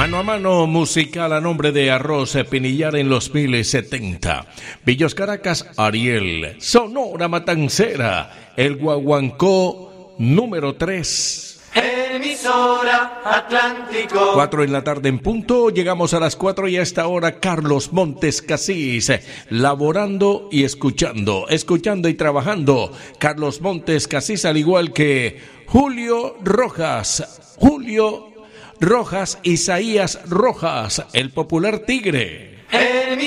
Mano a mano musical a nombre de Arroz Pinillar en los 1070. Villos Caracas, Ariel. Sonora Matancera, el Guaguancó número 3. Emisora Atlántico. 4 en la tarde en punto, llegamos a las 4 y a esta hora Carlos Montes Casís, laborando y escuchando y trabajando. Carlos Montes Casís, al igual que Julio Rojas, Isaías Rojas, el popular Tigre.